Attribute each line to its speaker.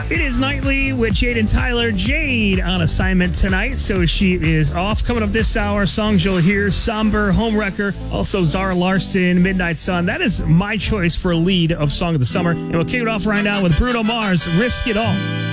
Speaker 1: It is Nightly with Jade and Tyler. Jade on assignment tonight, so she is off. Coming up this hour, songs you'll hear: Somber, Homewrecker, also Zara Larsson, Midnight Sun. That is my choice for a lead of Song of the Summer. And we'll kick it off right now with Bruno Mars, Risk It All.